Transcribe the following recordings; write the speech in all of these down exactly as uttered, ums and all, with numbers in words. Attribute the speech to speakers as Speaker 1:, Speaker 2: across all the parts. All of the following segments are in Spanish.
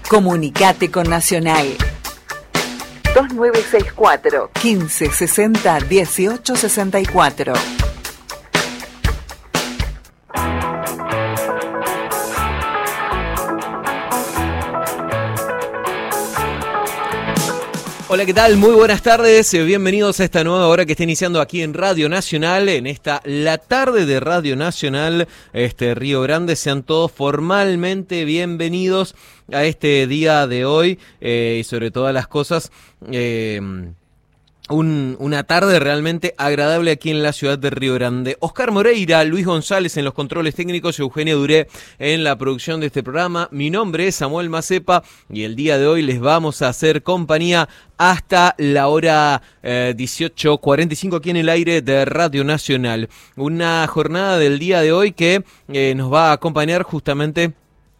Speaker 1: Comunicate con Nacional. dos nueve seis cuatro, quince sesenta, dieciocho sesenta y cuatro.
Speaker 2: Hola, ¿qué tal? Muy buenas tardes, bienvenidos a esta nueva hora que está iniciando aquí en Radio Nacional, en esta la tarde de Radio Nacional, este Río Grande. Sean todos formalmente bienvenidos a este día de hoy eh, y sobre todas las cosas, eh, Un, una tarde realmente agradable aquí en la ciudad de Río Grande. Oscar Moreira, Luis González en los controles técnicos, Eugenio Duré en la producción de este programa. Mi nombre es Samuel Macepa y el día de hoy les vamos a hacer compañía hasta la hora eh, dieciocho cuarenta y cinco aquí en el aire de Radio Nacional. Una jornada del día de hoy que eh, nos va a acompañar justamente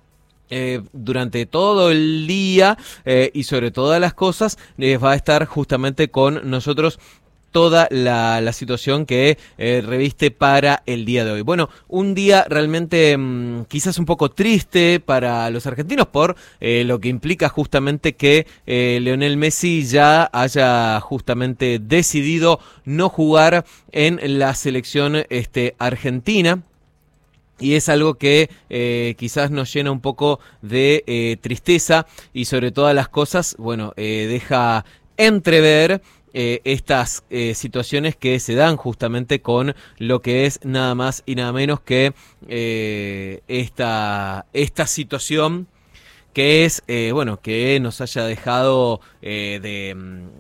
Speaker 2: Eh, durante todo el día eh, y sobre todas las cosas eh, va a estar justamente con nosotros toda la, la situación que eh, reviste para el día de hoy. Bueno, un día realmente mmm, quizás un poco triste para los argentinos por eh, lo que implica justamente que eh, Lionel Messi ya haya justamente decidido no jugar en la selección este, argentina. Y es algo que eh, quizás nos llena un poco de eh, tristeza y sobre todas las cosas, bueno, eh, deja entrever eh, estas eh, situaciones que se dan justamente con lo que es nada más y nada menos que eh, esta, esta situación que es, eh, bueno, que nos haya dejado eh, de,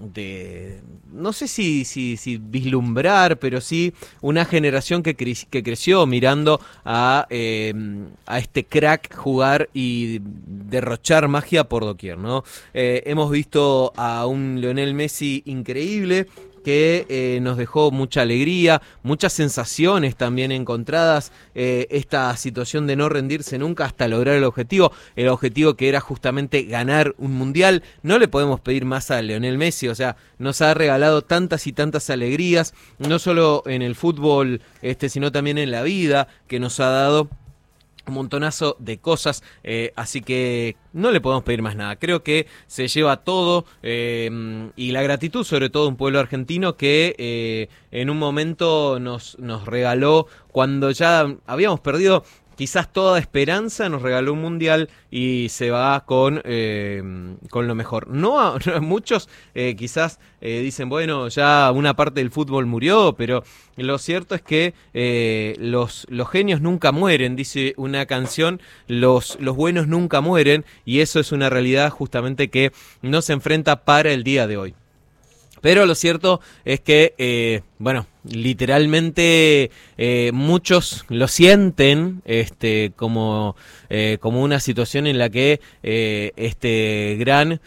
Speaker 2: de, no sé si, si, si vislumbrar, pero sí una generación que, cre- que creció mirando a, eh, a este crack jugar y derrochar magia por doquier, ¿no? Eh, hemos visto a un Lionel Messi increíble, que eh, nos dejó mucha alegría, muchas sensaciones también encontradas, eh, esta situación de no rendirse nunca hasta lograr el objetivo, el objetivo que era justamente ganar un mundial. No le podemos pedir más a Lionel Messi, o sea, nos ha regalado tantas y tantas alegrías, no solo en el fútbol, este, sino también en la vida, que nos ha dado un montonazo de cosas, eh, así que no le podemos pedir más nada. Creo que se lleva todo eh, y la gratitud sobre todo a un pueblo argentino que eh, en un momento nos, nos regaló, cuando ya habíamos perdido quizás toda esperanza, nos regaló un mundial y se va con, eh, con lo mejor. No, no muchos eh, quizás eh, dicen, bueno, ya una parte del fútbol murió, pero lo cierto es que eh, los, los genios nunca mueren, dice una canción, los, los buenos nunca mueren, y eso es una realidad justamente que nos enfrenta para el día de hoy. Pero lo cierto es que, eh, bueno, literalmente eh, muchos lo sienten este, como, eh, como una situación en la que eh, este gran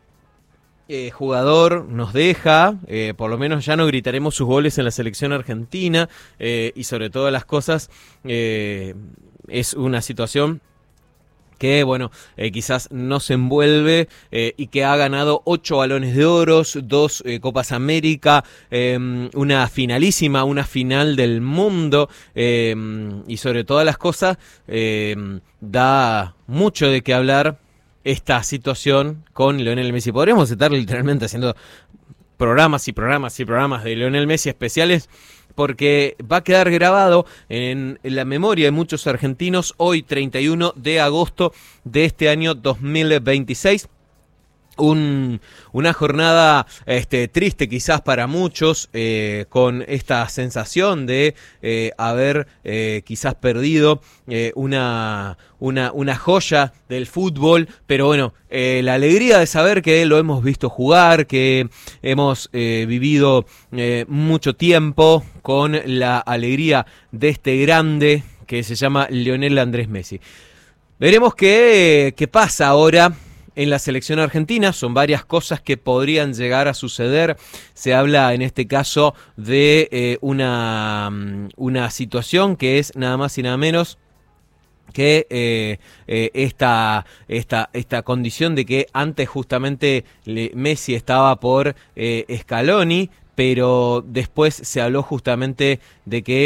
Speaker 2: eh, jugador nos deja, eh, por lo menos ya no gritaremos sus goles en la selección argentina, eh, y sobre todas las cosas eh, es una situación que, bueno, eh, quizás nos envuelve eh, y que ha ganado ocho balones de oro, dos eh, Copas América, eh, una finalísima, una final del mundo, eh, y sobre todas las cosas eh, da mucho de qué hablar esta situación con Lionel Messi. Podríamos estar literalmente haciendo programas y programas y programas de Lionel Messi especiales, porque va a quedar grabado en, en la memoria de muchos argentinos hoy, treinta y uno de agosto de este año dos mil veintiséis. Un, una jornada este, triste quizás para muchos, eh, con esta sensación de eh, haber eh, quizás perdido eh, una, una, una joya del fútbol, pero bueno, eh, la alegría de saber que lo hemos visto jugar, que hemos eh, vivido eh, mucho tiempo con la alegría de este grande que se llama Lionel Andrés Messi. Veremos qué, qué pasa ahora en la selección argentina. Son varias cosas que podrían llegar a suceder. Se habla en este caso de eh, una, una situación que es nada más y nada menos que eh, eh, esta, esta, esta condición de que antes justamente le, Messi estaba por eh, Scaloni, pero después se habló justamente de que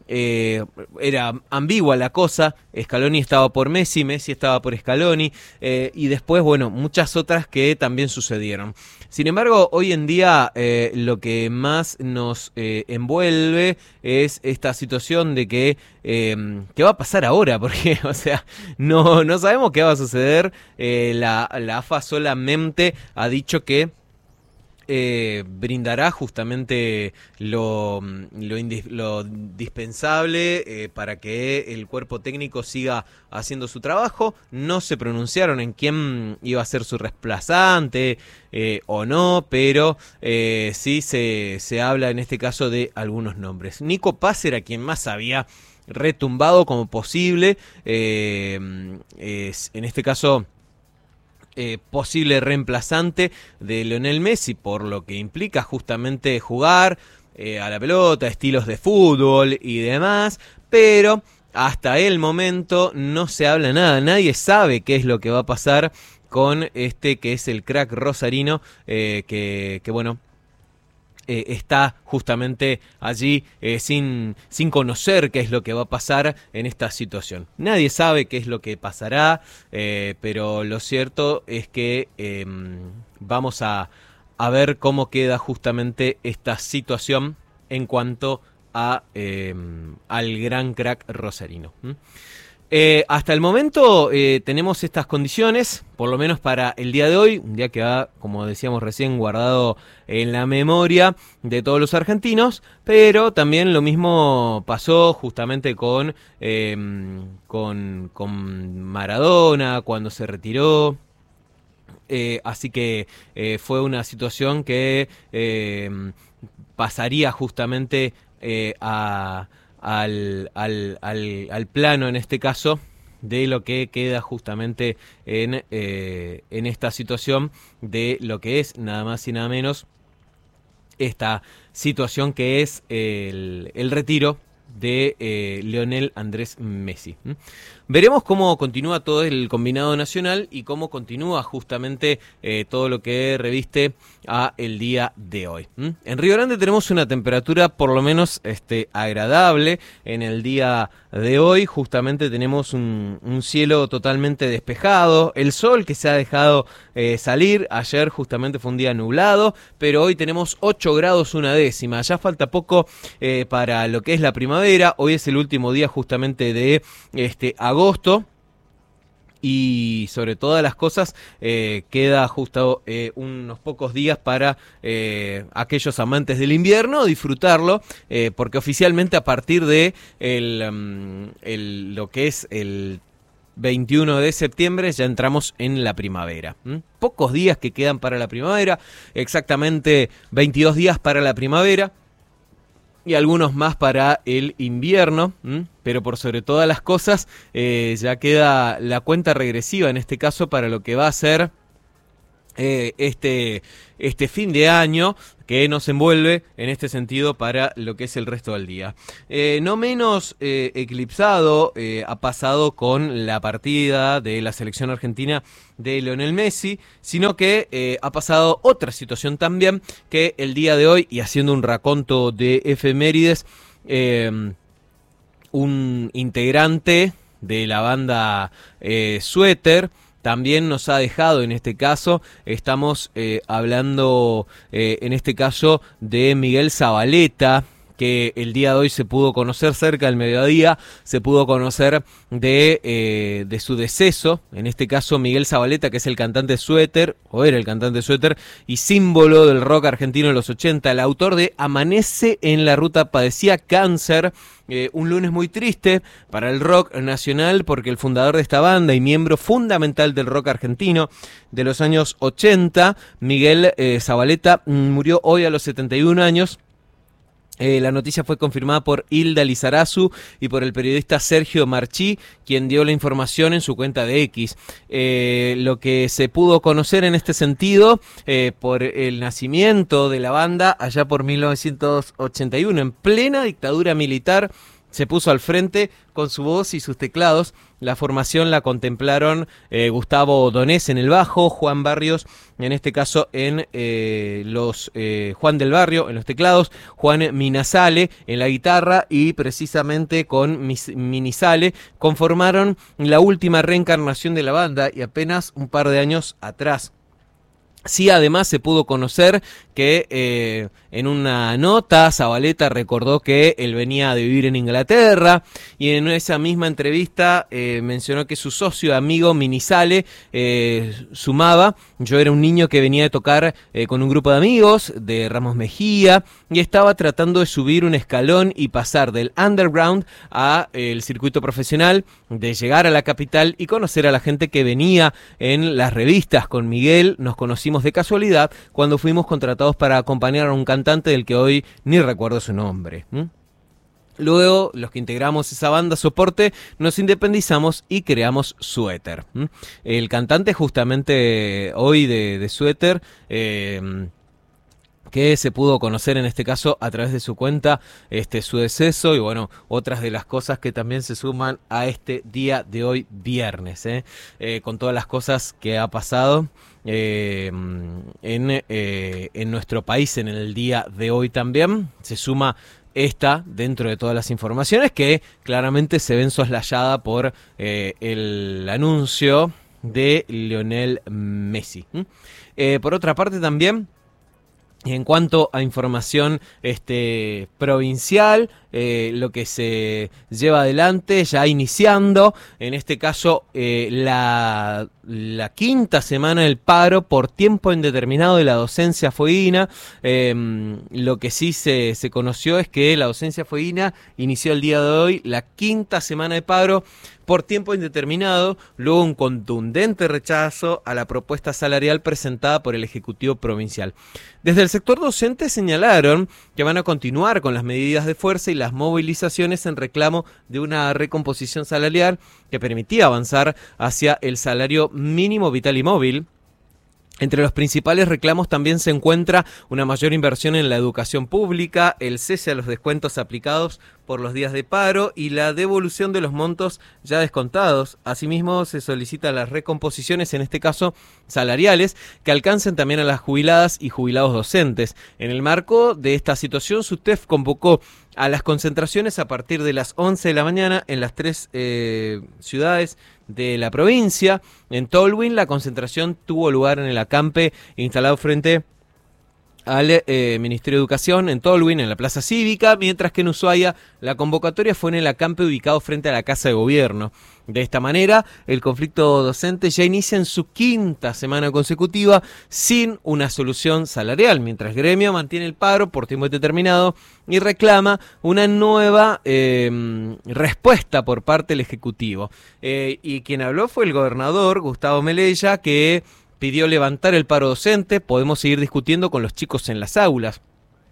Speaker 2: eh, era ambigua la cosa. Scaloni estaba por Messi, Messi estaba por Scaloni, eh, y después, bueno, muchas otras que también sucedieron. Sin embargo, hoy en día eh, lo que más nos eh, envuelve es esta situación de que eh, ¿qué va a pasar ahora? Porque, o sea, no, no sabemos qué va a suceder. Eh, la, la A F A solamente ha dicho que Eh, brindará justamente lo, lo, indis, lo indispensable eh, para que el cuerpo técnico siga haciendo su trabajo. No se pronunciaron en quién iba a ser su reemplazante eh, o no, pero eh, sí se, se habla en este caso de algunos nombres. Nico Paz era quien más había retumbado como posible, eh, es, en este caso Eh, posible reemplazante de Lionel Messi, por lo que implica justamente jugar eh, a la pelota, estilos de fútbol y demás, pero hasta el momento no se habla nada, nadie sabe qué es lo que va a pasar con este que es el crack rosarino, eh, que, que bueno, Eh, está justamente allí eh, sin, sin conocer qué es lo que va a pasar en esta situación. Nadie sabe qué es lo que pasará, eh, pero lo cierto es que eh, vamos a, a ver cómo queda justamente esta situación en cuanto a eh, al gran crack rosarino. ¿Mm? Eh, hasta el momento eh, tenemos estas condiciones, por lo menos para el día de hoy, un día que va, como decíamos recién, guardado en la memoria de todos los argentinos, pero también lo mismo pasó justamente con, eh, con, con Maradona cuando se retiró. Eh, así que eh, fue una situación que eh, pasaría justamente eh, a... Al, al, al, al plano, en este caso, de lo que queda justamente en, eh, en esta situación de lo que es nada más y nada menos esta situación que es el, el retiro de eh, Lionel Andrés Messi. ¿Mm? Veremos cómo continúa todo el combinado nacional y cómo continúa justamente eh, todo lo que reviste a el día de hoy. ¿Mm? En Río Grande tenemos una temperatura por lo menos este, agradable en el día de hoy. Justamente tenemos un, un cielo totalmente despejado, el sol que se ha dejado eh, salir. Ayer justamente fue un día nublado, pero hoy tenemos ocho grados una décima. Ya falta poco eh, para lo que es la primavera. Hoy es el último día justamente de este agosto. Y sobre todas las cosas eh, queda justo eh, unos pocos días para eh, aquellos amantes del invierno disfrutarlo, eh, porque oficialmente a partir de el, um, el, lo que es el veintiuno de septiembre ya entramos en la primavera. ¿Mm? Pocos días que quedan para la primavera, exactamente veintidós días para la primavera y algunos más para el invierno, ¿m? Pero por sobre todas las cosas eh, ya queda la cuenta regresiva en este caso para lo que va a ser eh, este, este fin de año que nos envuelve en este sentido para lo que es el resto del día. Eh, no menos eh, eclipsado eh, ha pasado con la partida de la selección argentina de Lionel Messi, sino que eh, ha pasado otra situación también que el día de hoy, y haciendo un raconto de efemérides, eh, un integrante de la banda eh, Suéter también nos ha dejado. En este caso estamos eh, hablando eh, en este caso de Miguel Zavaleta, que el día de hoy se pudo conocer cerca del mediodía, se pudo conocer de, eh, de su deceso. En este caso Miguel Zavaleta, que es el cantante Suéter, o era el cantante Suéter, y símbolo del rock argentino de los ochenta, el autor de Amanece en la Ruta, padecía cáncer. Eh, un lunes muy triste para el rock nacional, porque el fundador de esta banda y miembro fundamental del rock argentino de los años ochenta, Miguel eh, Zavaleta, murió hoy a los setenta y un años. Eh, la noticia fue confirmada por Hilda Lizarazu y por el periodista Sergio Marchí, quien dio la información en su cuenta de X. Eh, lo que se pudo conocer en este sentido, eh, por el nacimiento de la banda allá por mil novecientos ochenta y uno, en plena dictadura militar se puso al frente con su voz y sus teclados. La formación la contemplaron eh, Gustavo Donés en el bajo, Juan Barrios, en este caso en eh, los eh, Juan del Barrio en los teclados, Juan Minasale en la guitarra y precisamente con Mis, Minisale conformaron la última reencarnación de la banda y apenas un par de años atrás. Sí, además se pudo conocer que eh, en una nota Zabaleta recordó que él venía de vivir en Inglaterra y en esa misma entrevista eh, mencionó que su socio amigo Minisale eh, sumaba: yo era un niño que venía de tocar eh, con un grupo de amigos de Ramos Mejía y estaba tratando de subir un escalón y pasar del underground a eh, el circuito profesional, de llegar a la capital y conocer a la gente que venía en las revistas. Con Miguel nos conocimos de casualidad cuando fuimos contratados para acompañar a un cantante del que hoy ni recuerdo su nombre. ¿Mm? Luego, los que integramos esa banda soporte, nos independizamos y creamos Suéter. ¿Mm? El cantante justamente hoy de, de Suéter, eh, que se pudo conocer en este caso a través de su cuenta este su deceso y bueno, otras de las cosas que también se suman a este día de hoy viernes, ¿eh? Eh, con todas las cosas que ha pasado eh, en, eh, en nuestro país en el día de hoy también, se suma esta dentro de todas las informaciones que claramente se ven soslayadas por eh, el anuncio de Lionel Messi. ¿Mm? Eh, por otra parte también, en cuanto a información este, provincial, eh, lo que se lleva adelante, ya iniciando, en este caso, eh, la, la quinta semana del paro por tiempo indeterminado de la docencia fueguina. Eh, lo que sí se, se conoció es que la docencia fueguina inició el día de hoy la quinta semana de paro por tiempo indeterminado, luego un contundente rechazo a la propuesta salarial presentada por el Ejecutivo Provincial. Desde el sector docente señalaron que van a continuar con las medidas de fuerza y las movilizaciones en reclamo de una recomposición salarial que permitía avanzar hacia el salario mínimo vital y móvil. Entre los principales reclamos también se encuentra una mayor inversión en la educación pública, el cese a los descuentos aplicados por los días de paro y la devolución de los montos ya descontados. Asimismo, se solicitan las recomposiciones, en este caso salariales, que alcancen también a las jubiladas y jubilados docentes. En el marco de esta situación, SUTEF convocó a las concentraciones a partir de las once de la mañana en las tres eh, ciudades de la provincia. En Tolwyn la concentración tuvo lugar en el acampe instalado frente al eh, Ministerio de Educación en Tolwyn, en la Plaza Cívica, mientras que en Ushuaia la convocatoria fue en el acampe ubicado frente a la Casa de Gobierno. De esta manera, el conflicto docente ya inicia en su quinta semana consecutiva sin una solución salarial, mientras el gremio mantiene el paro por tiempo determinado y reclama una nueva eh, respuesta por parte del Ejecutivo. Eh, y quien habló fue el gobernador Gustavo Melella, que pidió levantar el paro docente. Podemos seguir discutiendo con los chicos en las aulas.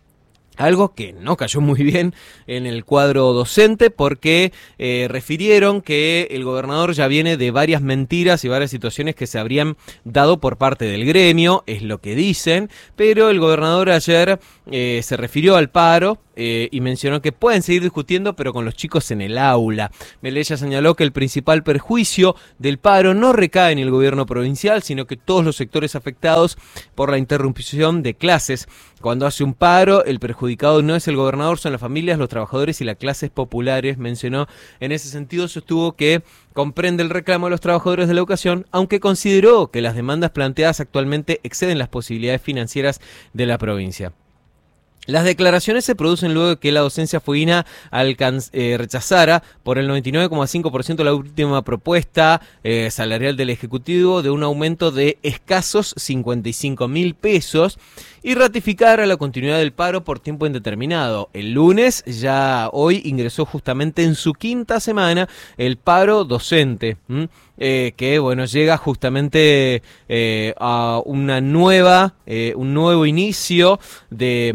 Speaker 2: Algo que no cayó muy bien en el cuadro docente porque eh, refirieron que el gobernador ya viene de varias mentiras y varias situaciones que se habrían dado por parte del gremio, es lo que dicen, pero el gobernador ayer eh, se refirió al paro eh, y mencionó que pueden seguir discutiendo pero con los chicos en el aula. Melella señaló que el principal perjuicio del paro no recae en el gobierno provincial, sino que todos los sectores afectados por la interrupción de clases. Cuando hace un paro, el perjudicado no es el gobernador, son las familias, los trabajadores y las clases populares, mencionó. En ese sentido, sostuvo que comprende el reclamo de los trabajadores de la educación, aunque consideró que las demandas planteadas actualmente exceden las posibilidades financieras de la provincia. Las declaraciones se producen luego de que la docencia fueguina alcanz- eh, rechazara por el noventa y nueve coma cinco por ciento la última propuesta eh, salarial del Ejecutivo de un aumento de escasos cincuenta y cinco mil pesos y ratificara la continuidad del paro por tiempo indeterminado. El lunes, ya hoy, ingresó justamente en su quinta semana el paro docente, ¿m? Eh, que bueno, llega justamente eh, a una nueva, eh, un nuevo inicio de,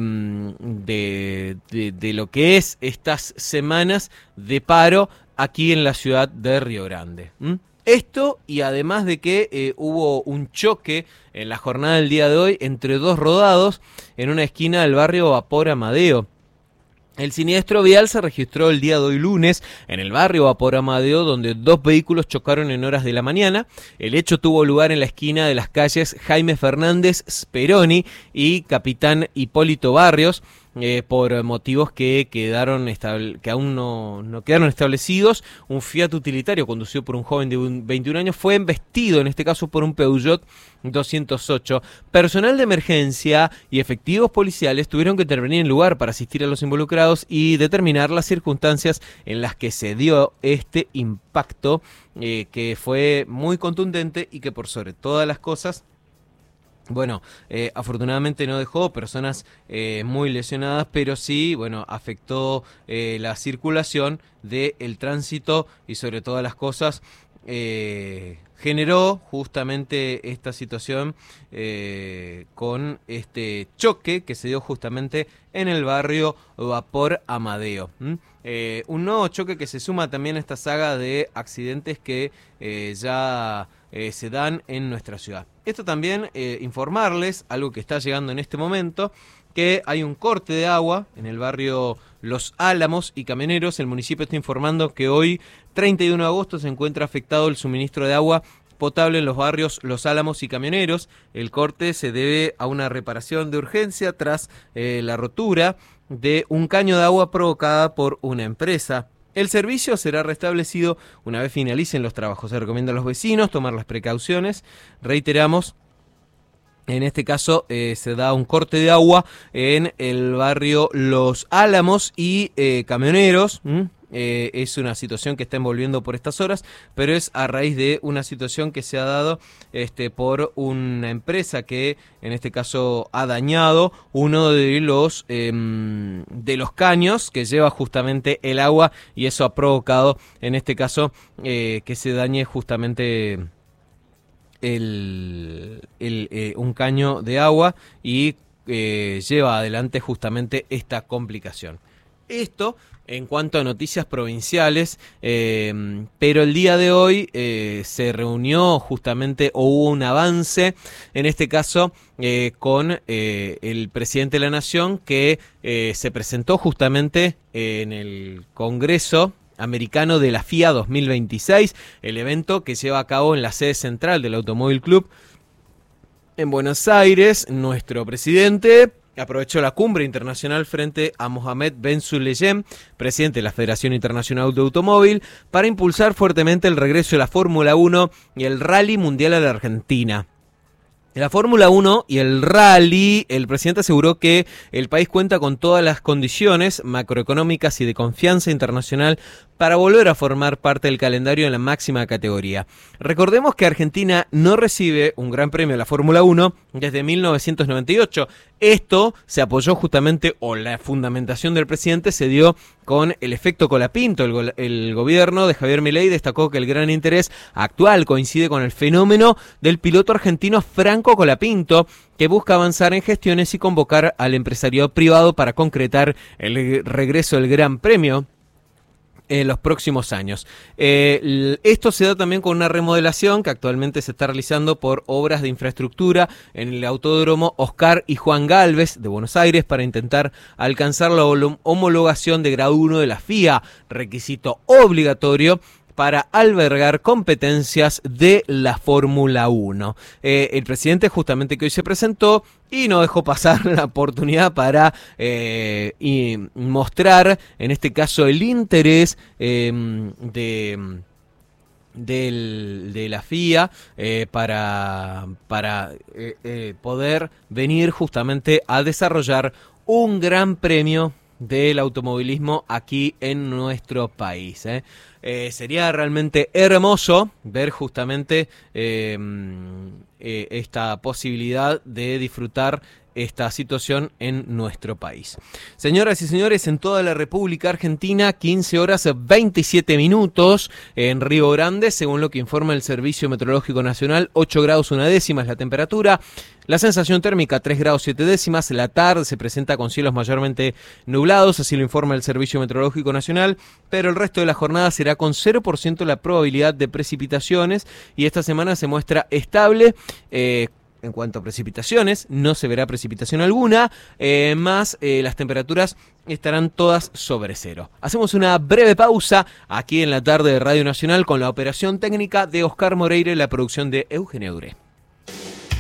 Speaker 2: de, de, de lo que es estas semanas de paro aquí en la ciudad de Río Grande. ¿Mm? Esto y además de que eh, hubo un choque en la jornada del día de hoy entre dos rodados en una esquina del barrio Vapor Amadeo. El siniestro vial se registró el día de hoy lunes en el barrio Vapor Amadeo, donde dos vehículos chocaron en horas de la mañana. El hecho tuvo lugar en la esquina de las calles Jaime Fernández Speroni y Capitán Hipólito Barrios. Eh, por motivos que quedaron estable, que aún no, no quedaron establecidos. Un Fiat utilitario conducido por un joven de veintiún años fue embestido, en este caso por un Peugeot doscientos ocho. Personal de emergencia y efectivos policiales tuvieron que intervenir en el lugar para asistir a los involucrados y determinar las circunstancias en las que se dio este impacto, eh, que fue muy contundente y que por sobre todas las cosas, Bueno, eh, afortunadamente no dejó personas eh, muy lesionadas, pero sí, bueno, afectó eh, la circulación del tránsito y sobre todas las cosas eh, generó justamente esta situación eh, con este choque que se dio justamente en el barrio Vapor Amadeo. ¿Mm? Eh, un nuevo choque que se suma también a esta saga de accidentes que eh, ya eh, se dan en nuestra ciudad. Esto también, eh, informarles, algo que está llegando en este momento, que hay un corte de agua en el barrio Los Álamos y Camioneros. El municipio está informando que hoy, treinta y uno de agosto, se encuentra afectado el suministro de agua potable en los barrios Los Álamos y Camioneros. El corte se debe a una reparación de urgencia tras eh, la rotura de un caño de agua provocada por una empresa. El servicio será restablecido una vez finalicen los trabajos. Se recomienda a los vecinos tomar las precauciones. Reiteramos, en este caso eh, se da un corte de agua en el barrio Los Álamos y eh, Camioneros. ¿Mm? Eh, es una situación que está envolviendo por estas horas, pero es a raíz de una situación que se ha dado este, por una empresa que en este caso ha dañado uno de los eh, de los caños que lleva justamente el agua, y eso ha provocado en este caso eh, que se dañe justamente el, el, eh, un caño de agua y eh, lleva adelante justamente esta complicación. Esto en cuanto a noticias provinciales, eh, pero el día de hoy eh, se reunió justamente, o hubo un avance, en este caso eh, con eh, el presidente de la Nación, que eh, se presentó justamente en el Congreso Americano de la F I A dos mil veintiséis, el evento que se lleva a cabo en la sede central del Automóvil Club en Buenos Aires. Nuestro presidente aprovechó la cumbre internacional frente a Mohamed Ben Sulayem, presidente de la Federación Internacional de Automóvil, para impulsar fuertemente el regreso de la Fórmula uno y el Rally Mundial a la Argentina. En la Fórmula uno y el Rally, el presidente aseguró que el país cuenta con todas las condiciones macroeconómicas y de confianza internacional para volver a formar parte del calendario en la máxima categoría. Recordemos que Argentina no recibe un gran premio de la Fórmula uno desde mil novecientos noventa y ocho. Esto se apoyó justamente, o la fundamentación del presidente se dio con el efecto Colapinto. El, go el gobierno de Javier Milei destacó que el gran interés actual coincide con el fenómeno del piloto argentino Franco Colapinto, que busca avanzar en gestiones y convocar al empresariado privado para concretar el regreso del Gran Premio en los próximos años. Eh, esto se da también con una remodelación que actualmente se está realizando por obras de infraestructura en el Autódromo Oscar y Juan Gálvez de Buenos Aires para intentar alcanzar la homologación de grado uno de la F I A, requisito obligatorio para albergar competencias de la Fórmula uno. Eh, el presidente justamente que hoy se presentó y no dejó pasar la oportunidad para eh, y mostrar, en este caso, el interés eh, de... Del, de la F I A eh, para, para eh, eh, poder venir justamente a desarrollar un gran premio del automovilismo aquí en nuestro país. ¿eh? Eh, sería realmente hermoso ver justamente eh, eh, esta posibilidad de disfrutar esta situación en nuestro país. Señoras y señores, en toda la República Argentina, quince horas veintisiete minutos en Río Grande, según lo que informa el Servicio Meteorológico Nacional, ocho grados una décima es la temperatura. La sensación térmica tres grados siete décimas, la tarde se presenta con cielos mayormente nublados, así lo informa el Servicio Meteorológico Nacional, pero el resto de la jornada será con cero por ciento la probabilidad de precipitaciones y esta semana se muestra estable. Eh, En cuanto a precipitaciones, no se verá precipitación alguna, eh, más eh, las temperaturas estarán todas sobre cero. Hacemos una breve pausa aquí en la tarde de Radio Nacional con la operación técnica de Oscar Moreira y la producción de Eugenio Duré.